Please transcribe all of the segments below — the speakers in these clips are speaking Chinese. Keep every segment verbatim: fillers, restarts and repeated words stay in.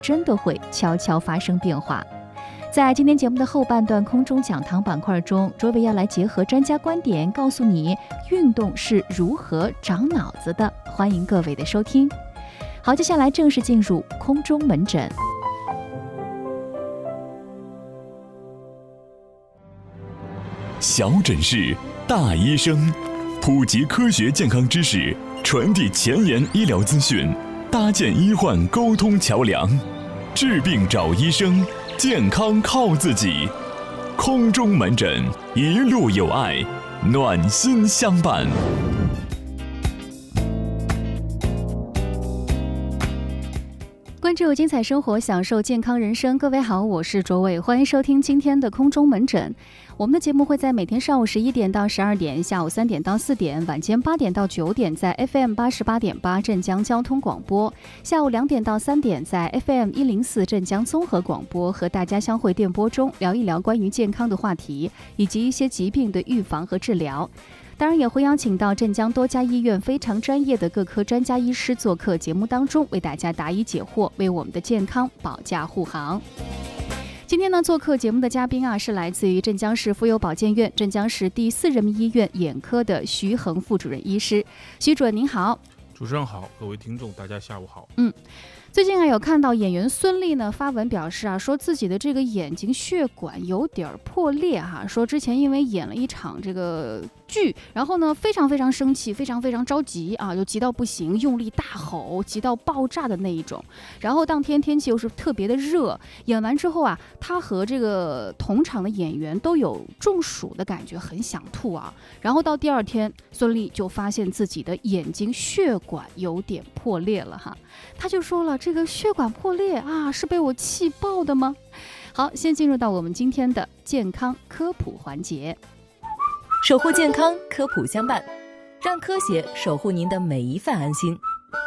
真的会悄悄发生变化。在今天节目的后半段空中讲堂板块中，卓伟要来结合专家观点，告诉你运动是如何长脑子的。欢迎各位的收听。好，接下来正式进入空中门诊。 小诊室，大医生，普及科学健康知识，传递前沿医疗资讯，搭建医患沟通桥梁，治病找医生，健康靠自己。空中门诊，一路有爱，暖心相伴。 关注精彩生活，享受健康人生。各位好，我是卓伟，欢迎收听今天的空中门诊。我们的节目会在每天上午十一点到十二点，下午三点到四点，晚间八点到九点在 F M 八十八点八镇江交通广播，下午两点到三点在 F M 一零四镇江综合广播，和大家相会电波中聊一聊关于健康的话题，以及一些疾病的预防和治疗。当然也会邀请到镇江多家医院非常专业的各科专家医师做客节目当中，为大家答疑解惑，为我们的健康保驾护航。今天呢，做客节目的嘉宾啊，是来自于镇江市妇幼保健院镇江市第四人民医院眼科的徐恒副主任医师。徐主任您好。 主持人好，各位听众大家下午好。 嗯。最近啊，有看到演员孙俪呢发文表示啊，说自己的这个眼睛血管有点破裂哈、啊，说之前因为演了一场这个剧，然后呢非常非常生气，非常非常着急啊，就急到不行，用力大吼，急到爆炸的那一种。然后当天天气又是特别的热，演完之后啊，他和这个同场的演员都有中暑的感觉，很想吐啊。然后到第二天，孙俪就发现自己的眼睛血管有点破裂了哈，他就说了。这个血管破裂啊，是被我气爆的吗？好，先进入到我们今天的健康科普环节。 守护健康，科普相伴，让科学守护您的每一份安心。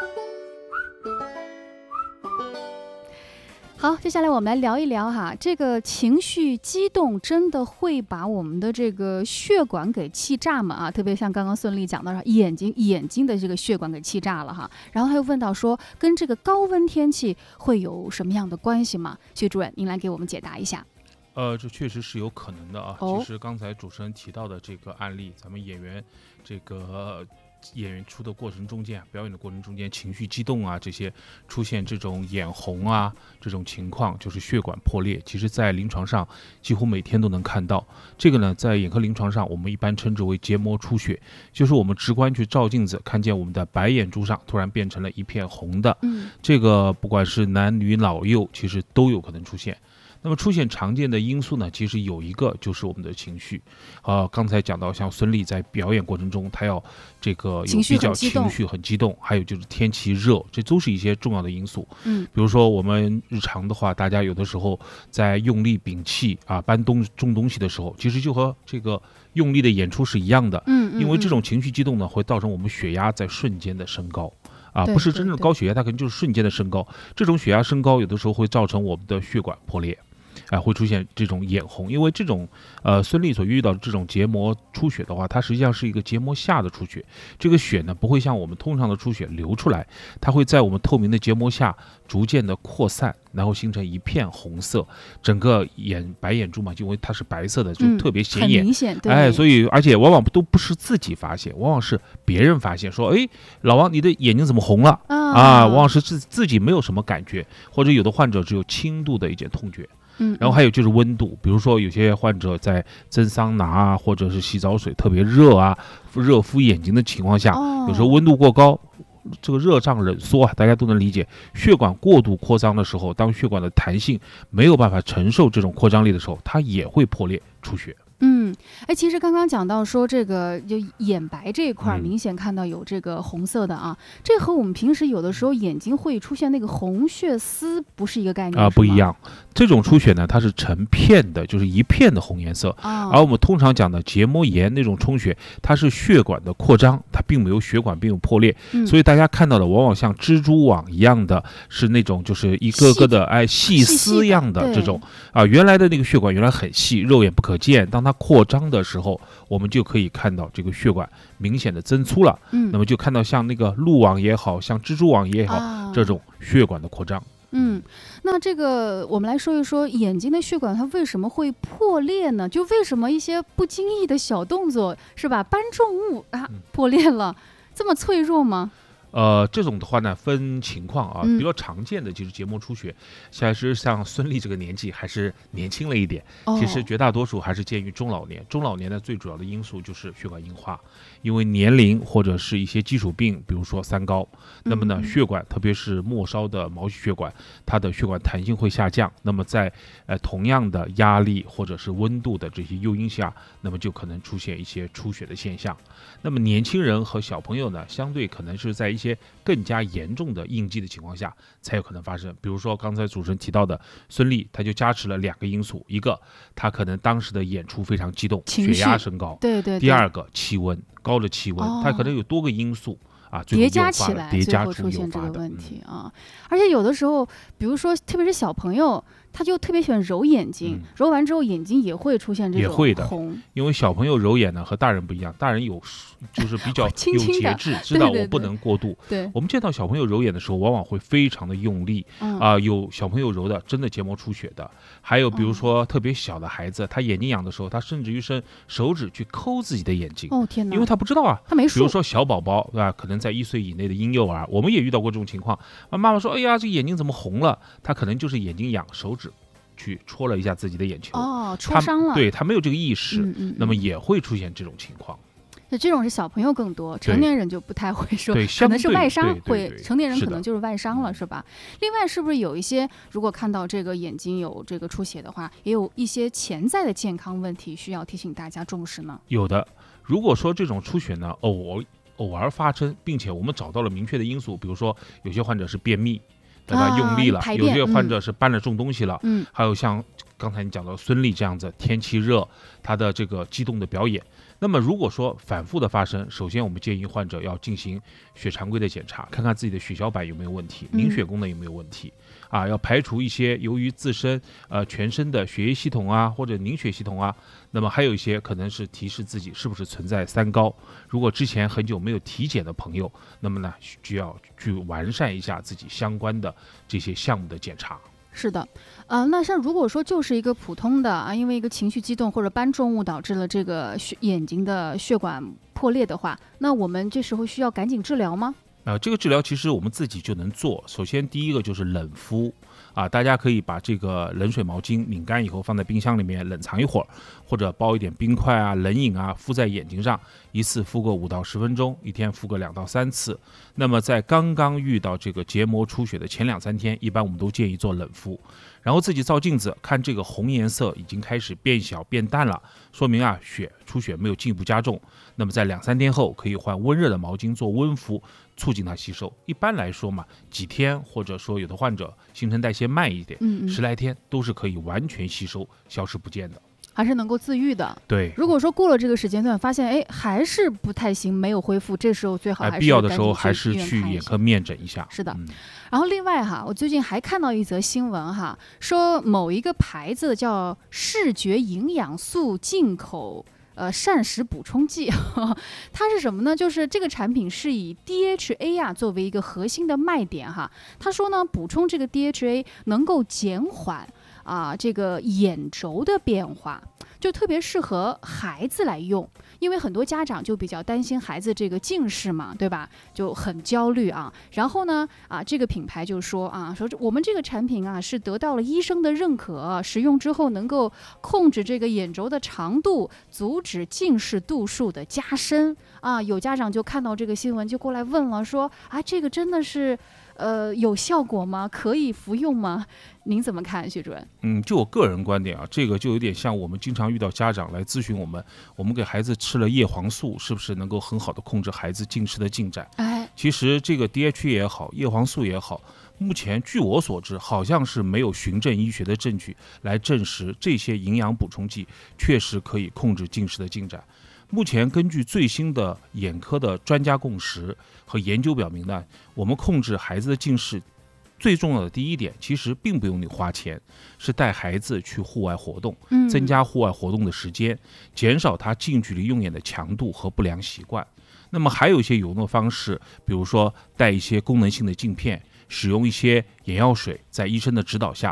好，接下来我们来聊一聊哈，这个情绪激动真的会把我们的这个血管给气炸吗？啊，特别像刚刚孙俪讲到眼睛眼睛的这个血管给气炸了哈。然后他又问到说，跟这个高温天气会有什么样的关系吗？徐主任，您来给我们解答一下。 呃，这确实是有可能的啊。 哦、 其实刚才主持人提到的这个案例，咱们演员这个。演员出的过程中间，表演的过程中间，情绪激动啊，这些出现这种眼红啊，这种情况就是血管破裂。其实，在临床上几乎每天都能看到。这个呢，在眼科临床上，我们一般称之为结膜出血，就是我们直观去照镜子，看见我们的白眼珠上突然变成了一片红的。 嗯， 这个不管是男女老幼，其实都有可能出现。那么出现常见的因素呢，其实有一个就是我们的情绪，呃，刚才讲到像孙俪在表演过程中，她要这个有比较情绪很激动，还有就是天气热，这都是一些重要的因素。 嗯， 比如说我们日常的话，大家有的时候在用力屏气啊搬东重东西的时候，其实就和这个用力的演出是一样的。 嗯，嗯嗯， 因为这种情绪激动呢，会造成我们血压在瞬间的升高。啊， 不是真正的高血压，它可能就是瞬间的升高。这种血压升高，有的时候会造成我们的血管破裂。啊、呃，会出现这种眼红，因为这种呃孙俪所遇到的这种结膜出血的话，它实际上是一个结膜下的出血。这个血呢不会像我们通常的出血流出来，它会在我们透明的结膜下逐渐的扩散，然后形成一片红色，整个眼白眼珠嘛，因为它是白色的，就特别显眼， 嗯、很明显。对， 哎，所以而且往往都不是自己发现，往往是别人发现，说，哎，老王你的眼睛怎么红了啊？啊往往是自自己没有什么感觉，或者有的患者只有轻度的一点痛觉。 嗯， 然后还有就是温度，比如说有些患者在蒸桑拿啊，或者是洗澡水特别热啊，热敷眼睛的情况下， 哦、 有时候温度过高，这个热胀冷缩啊，大家都能理解。血管过度扩张的时候，当血管的弹性没有办法承受这种扩张力的时候，它也会破裂出血。 嗯，哎，其实刚刚讲到说这个就眼白这一块，明显看到有这个红色的啊，嗯、这和我们平时有的时候眼睛会出现那个红血丝不是一个概念啊、 呃，不一样。这种出血呢，它是成片的，就是一片的红颜色。 啊、 而我们通常讲的结膜炎那种充血，它是血管的扩张，它并没有血管并没有破裂， 嗯、 所以大家看到的往往像蜘蛛网一样的，是那种就是一个个的哎细丝一样的这种啊、呃。原来的那个血管原来很细，肉眼不可见，当它扩张的时候，我们就可以看到这个血管明显的增粗了。 嗯， 那么就看到像那个路网也好，像蜘蛛网也好， 啊、 这种血管的扩张。 嗯，那这个我们来说一说眼睛的血管它为什么会破裂呢？就为什么一些不经意的小动作是吧，搬重物啊破裂了，这么脆弱吗？ 呃，这种的话呢，分情况啊， 嗯比较常见的就是结膜出血，其实像孙俪这个年纪还是年轻了一点， 哦其实绝大多数还是见于中老年。中老年的最主要的因素就是血管硬化，因为年龄或者是一些基础病，比如说三高，那么呢， 嗯血管特别是末梢的毛细血管，它的血管弹性会下降，那么在呃同样的压力或者是温度的这些诱因下，那么就可能出现一些出血的现象。那么年轻人和小朋友呢，相对可能是在一些更加严重的应激的情况下才有可能发生。比如说刚才主持人提到的孙俪，她就加持了两个因素，一个她可能当时的演出非常激动， 情绪血压升高， 对对对， 第二个气温高的气温， 哦它可能有多个因素啊，最后叠加诱发了起来，最后叠加出出现这个诱发的问题啊。而且有的时候，比如说，特别是小朋友，他就特别喜欢揉眼睛， 嗯揉完之后眼睛也会出现这种也会的红。 因为小朋友揉眼呢和大人不一样，大人有就是比较轻有轻的节制，知道对对我不对能过度。 对， 我们见到小朋友揉眼的时候，往往会非常的用力嗯啊、有小朋友揉的真的结膜出血的，还有比如哦说特别小的孩子，他眼睛痒的时候，他甚至于伸手指去抠自己的眼睛， 哦天哪， 因为他不知道啊。 他没数比如，说小宝宝，对吧？可能在一岁以内的婴幼儿，我们也遇到过这种情况。啊，妈妈说：“哎呀，这眼睛怎么红了？”他可能就是眼睛痒，手指去戳了一下自己的眼球， 哦， 他戳伤了。 对他没有这个意识， 嗯嗯， 那么嗯也会出现这种情况。 那这种是小朋友更多，成年人就不太会说， 对可能是相对外伤对对会， 对成年人是的可能就是外伤了，是吧？另外，是不是有一些如果看到这个眼睛有这个出血的话，也有一些潜在的健康问题需要提醒大家重视呢？ 有的，如果说这种出血呢，偶尔偶尔发生，并且我们找到了明确的因素，比如说有些患者是便秘，对吧？ 啊用力了， 排便有些患嗯者是搬了重东西了， 嗯， 还有像刚才你讲到孙俪这样子，天气热，她的这个激动的表演。那么如果说反复的发生，首先我们建议患者要进行血常规的检查，看看自己的血小板有没有问题， 嗯凝血功能有没有问题，啊，要排除一些由于自身呃全身的血液系统啊或者凝血系统啊，那么还有一些可能是提示自己是不是存在三高。如果之前很久没有体检的朋友，那么呢就要去完善一下自己相关的这些项目的检查。 是的，呃，那像如果说就是一个普通的啊，因为一个情绪激动或者搬重物导致了这个血眼睛的血管破裂的话，那我们这时候需要赶紧治疗吗？ 啊、这个治疗其实我们自己就能做。首先，第一个就是冷敷啊，大家可以把这个冷水毛巾拧干以后放在冰箱里面冷藏一会儿，或者包一点冰块啊、冷饮啊敷在眼睛上，一次敷个五到十分钟，一天敷个两到三次。那么在刚刚遇到这个结膜出血的前两三天，一般我们都建议做冷敷，然后自己照镜子看这个红颜色已经开始变小变淡了，说明啊血出血没有进一步加重。那么在两三天后可以换温热的毛巾做温敷，促进它吸收。一般来说嘛，几天或者说有的患者新陈代谢慢一点， 嗯嗯， 十来天都是可以完全吸收消失不见的。 还是能够自愈的。 对， 如果说过了这个时间段，发现哎还是不太行，没有恢复，这时候最好还哎， 是必要的时候赶紧还是医院去看一下眼科面诊一下。 是的嗯然后另外哈，我最近还看到一则新闻哈，说某一个牌子叫视觉营养素进口呃膳食补充剂，它是什么呢？就是这个产品是以 D H A 啊作为一个核心的卖点哈。他说呢，补充这个 D H A 能够减缓啊这个眼轴的变化，就特别适合孩子来用。因为很多家长就比较担心孩子这个近视嘛，对吧？就很焦虑啊。然后呢，啊，这个品牌就说啊，说我们这个产品啊是得到了医生的认可，使用之后能够控制这个眼轴的长度，阻止近视度数的加深啊。有家长就看到这个新闻就过来问了，说啊，这个真的是呃有效果吗？可以服用吗？您怎么看，徐主任？ 嗯，就我个人观点啊，这个就有点像我们经常遇到家长来咨询我们，我们给孩子吃了叶黄素，是不是能够很好的控制孩子近视的进展？ 哎， 其实这个 D H A 也好，叶黄素也好，目前据我所知，好像是没有循证医学的证据来证实这些营养补充剂确实可以控制近视的进展。目前根据最新的眼科的专家共识和研究表明呢，我们控制孩子的近视最重要的第一点，其实并不用你花钱，是带孩子去户外活动， 嗯增加户外活动的时间，减少他近距离用眼的强度和不良习惯。那么还有一些有用的方式，比如说带一些功能性的镜片， 使用一些眼药水，在医生的指导下